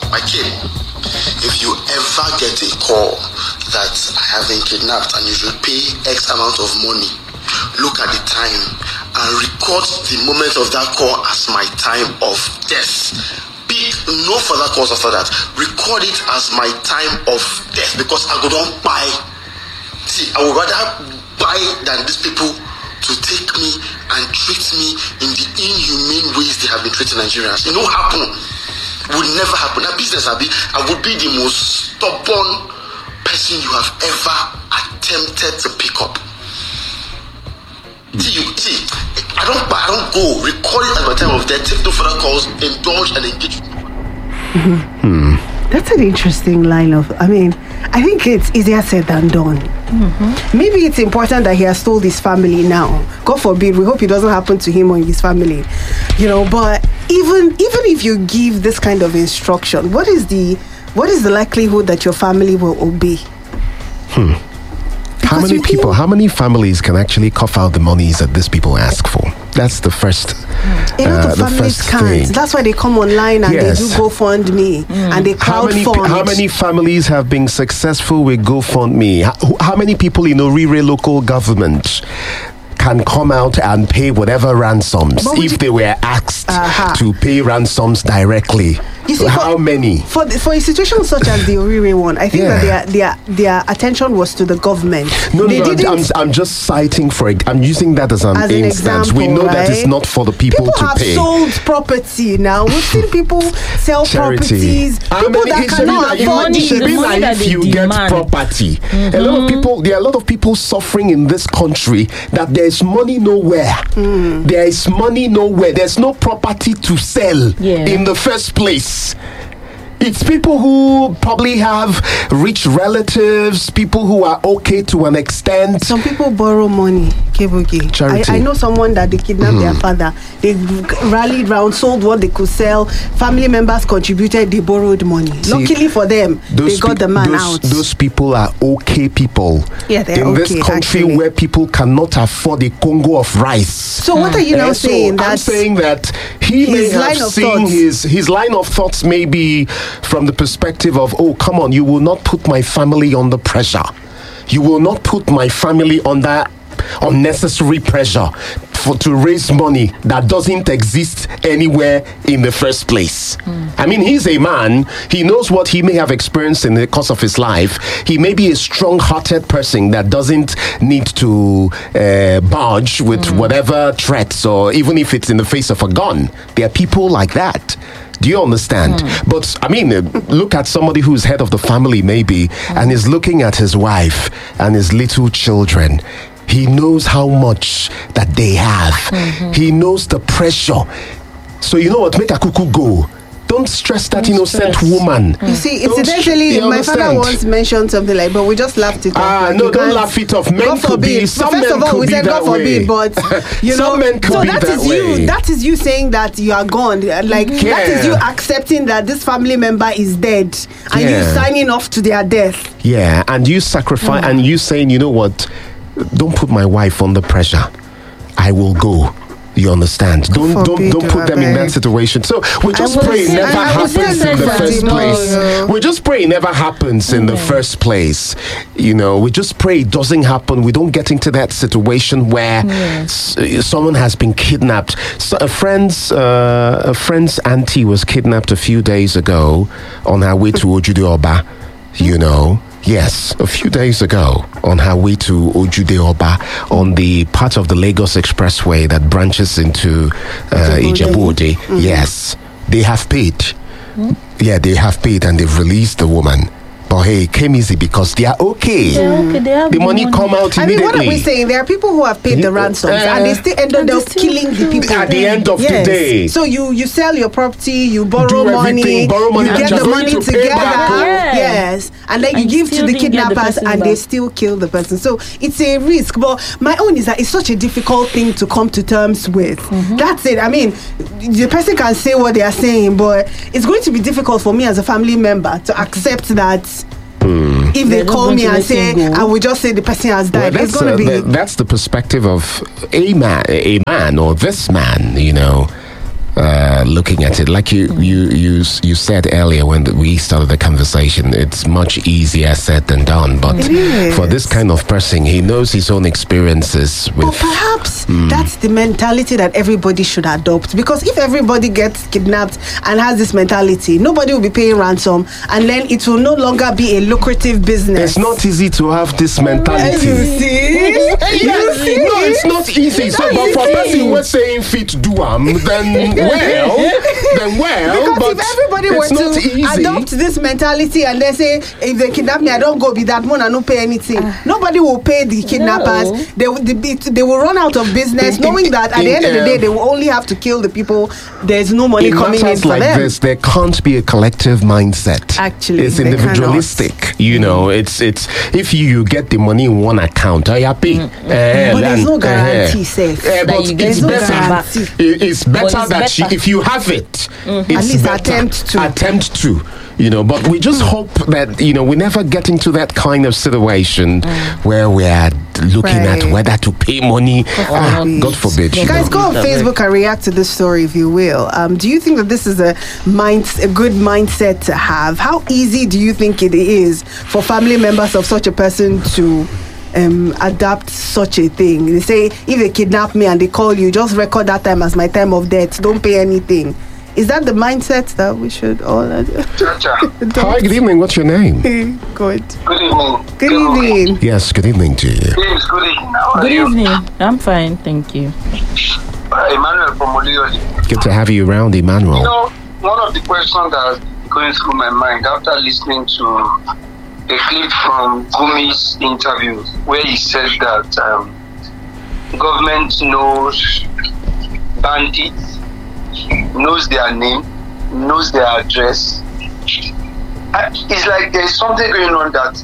My kid, if you ever get a call that I have been kidnapped and you should pay X amount of money, look at the time and record the moment of that call as my time of death. Pick no further calls after that. Record it as my time of death, because I go don't buy. See, I would rather buy than these people to take me and treat me in the inhumane ways they have been treating Nigerians. It won't happen. It would never happen. That business, I would be the most stubborn person you have ever attempted to pick up. See, I don't go. Record it at my time of death. Take no further calls. Indulge and engage. That's an interesting line of. I mean, I think it's easier said than done. Maybe it's important that he has told his family now. God forbid. We hope it doesn't happen to him or his family. But even if you give this kind of instruction, what is the likelihood that your family will obey? How many families can actually cough out the monies that these people ask for? That's the first. A lot of families can't. That's why they come online and they do GoFundMe and they crowdfund. How many families have been successful with GoFundMe? How many people in Orire local government can come out and pay whatever ransoms if they were asked to pay ransoms directly? You see, how many? For a situation such as the Orire one, I think that their attention was to the government. I'm just citing I'm using that as an instance. Example, we know that it's not for the people to pay. People have sold property now. We've seen people sell properties. People that cannot afford if you get property. There are a lot of people suffering in this country that there's money nowhere. There is money nowhere. There's no property to sell in the first place. It's people who probably have rich relatives, people who are okay to an extent. Some people borrow money, Kebuki. Charity. I know someone that they kidnapped their father. They rallied round, sold what they could sell. Family members contributed, they borrowed money. Luckily for them, they got the man out. Those people are okay people. Yeah, they're in this country where people cannot afford a Congo of rice. So what are you now saying? I'm saying that he may have seen his line of thoughts maybe from the perspective of, oh, come on, you will not put my family under pressure. You will not put my family under unnecessary pressure to raise money that doesn't exist anywhere in the first place. I mean, he's a man. He knows what he may have experienced in the course of his life. He may be a strong-hearted person that doesn't need to barge with whatever threats, or even if it's in the face of a gun. There are people like that. Do you understand? But I mean, look at somebody who's head of the family maybe and is looking at his wife and his little children. He knows how much that they have. He knows the pressure. So you know what? Make a cuckoo go. Don't stress that innocent woman. You see, incidentally, my father once mentioned something like, but we just laughed it off. No, don't laugh it off. Men could be. Some men could be that way. But you know, some men could be that way. That is you saying that you are gone. Like that is you accepting that this family member is dead, and you signing off to their death. Yeah, and you sacrifice, and you saying, you know what? Don't put my wife under pressure. I will go. You understand? Don't put them in that situation. So we just pray it never happens in the first place. We just pray it never happens in the first place. You know, we just pray it doesn't happen. We don't get into that situation where someone has been kidnapped. So a friend's auntie was kidnapped a few days ago on her way to Ojude Oba. You know. Yes, a few days ago on her way to Ojude Oba on the part of the Lagos Expressway that branches into Ijebu-Ode. Yes, they have paid. Yeah, they have paid and they've released the woman. But hey, it came easy because they are okay. They have the money come out immediately. I mean, what are we saying? There are people who have paid the ransoms and they still end up killing the people. At the end of the day. So you sell your property, you borrow money, you get the money together. Yes. And then you give to the kidnappers and they still kill the person. So it's a risk. But my own is that it's such a difficult thing to come to terms with. That's it. I mean, the person can say what they are saying, but it's going to be difficult for me as a family member to accept that. If they call me and say, I will just say the person has died. Well, it's going to be. That's the perspective of a man or this man, you know. looking at it. Like you said earlier when we started the conversation, it's much easier said than done. But for this kind of person, he knows his own experiences with. But perhaps that's the mentality that everybody should adopt. Because if everybody gets kidnapped and has this mentality, nobody will be paying ransom, and then it will no longer be a lucrative business. It's not easy to have this mentality. You see? No, it's not easy. So, but for a person who was saying fit do then because but if everybody were to adopt this mentality and they say, if they kidnap me, I don't go be that one, I don't pay anything. Nobody will pay the kidnappers. No. They will run out of business, knowing that at the end of the day, they will only have to kill the people. There's no money coming in for like them. This, there can't be a collective mindset. Actually, it's individualistic. You know, it's if you get the money in one account, I happy. But there's no guarantee, safe. But it's better. It's better that if you have it, it's at least better. Attempt to. You know, but we just hope that, you know, we never get into that kind of situation where we are looking at whether to pay money. God forbid. Guys, go on Facebook and react to this story if you will. Do you think that this is a good mindset to have? How easy do you think it is for family members of such a person to adapt such a thing? They say, if they kidnap me and they call you, just record that time as my time of death. Don't pay anything. Is that the mindset that we should all Hi, good evening. What's your name? Good. Good evening. Good evening. Yes, good evening to you. James, good evening. Good evening. I'm fine, thank you. Emmanuel from Olioli. Good to have you around, Emmanuel. You know, one of the questions that is going through my mind after listening to a clip from Gumi's interview where he said that government knows bandits, knows their name, knows their address. It's like there's something going on that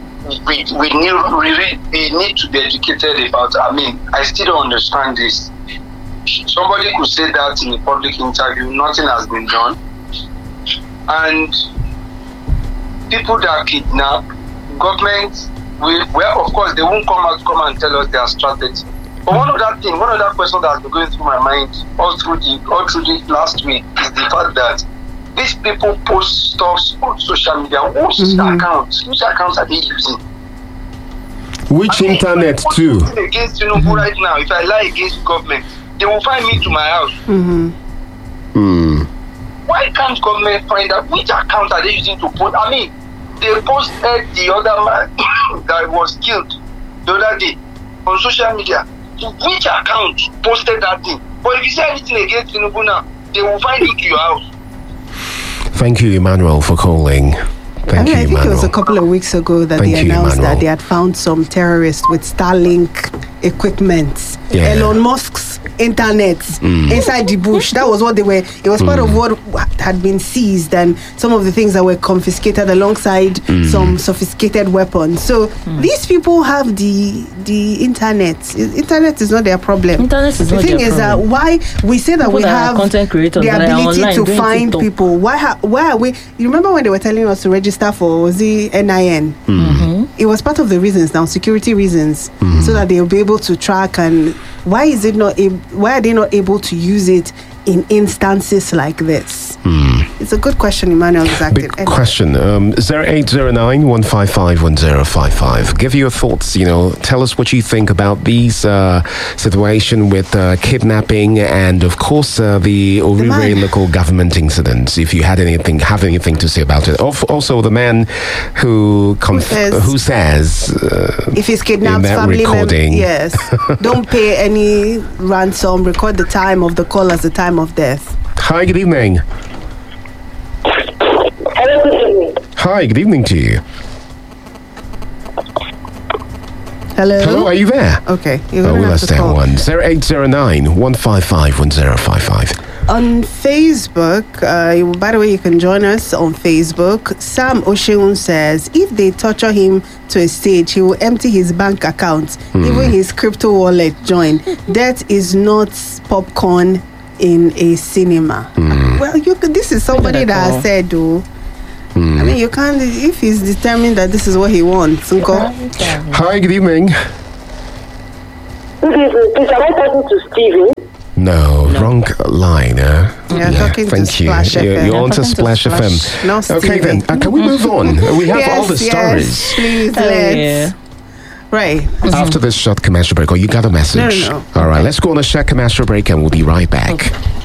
we need to be educated about. I mean, I still don't understand this. Somebody could say that in a public interview, nothing has been done. And people that are kidnapped, government well, of course, they won't come and tell us their strategy. But one other question that has been going through my mind all through the last week is the fact that these people post stuff on social media. Which accounts are they using? Which internet too? Against Tinubu right now, if I lie against government, they will find me to my house. Why can't government find out which account are they using to post? I mean, they posted the other man that was killed the other day on social media. Which account posted that thing? But if you say anything against Tinubu now, they will find you to your house. Thank you, Emmanuel, for calling. I think it was a couple of weeks ago that they announced that they had found some terrorists with Starlink equipment. Elon Musk's internet inside the bush. That was what they were. It was part of what had been seized and some of the things that were confiscated alongside some sophisticated weapons. So these people have the internet. Internet is not their problem. Internet is not their problem. The thing is that why we say that we have content creators, the ability to find people. Why are we? You remember when they were telling us to register for the NIN? It was part of the reasons now, security reasons, so that they'll be able to track. And why are they not able to use it in instances like this? It's a good question, Emmanuel. Exactly. Big question. 0809-155-1055. Give your thoughts. Tell us what you think about these situation with kidnapping and, of course, the Orire local government incidents. If you have anything to say about it. Also, the man who says if he's kidnapped, family recording, yes, don't pay any ransom. Record the time of the call as the time of death. Hi, good evening. Hello, good evening. Hi, good evening to you. Hello, are you there? Okay. Let's take one. 0809-155-1055. On Facebook, by the way, you can join us on Facebook. Sam Osheun says, if they torture him to a stage, he will empty his bank account, even his crypto wallet join. That is not popcorn in a cinema. Well, this is somebody that has said, though. I mean, you can't, if he's determined that this is what he wants. Hi, good evening. Good evening. Please, am I talking to Stephen? No, wrong line. Talking thank to you. Splash FM. You're on to Splash FM. No, okay, then. Can we move on? We have all the stories. Please, let's. Right. After this short commercial break, or you got a message? No. All right, let's go on a short commercial break and we'll be right back. Okay.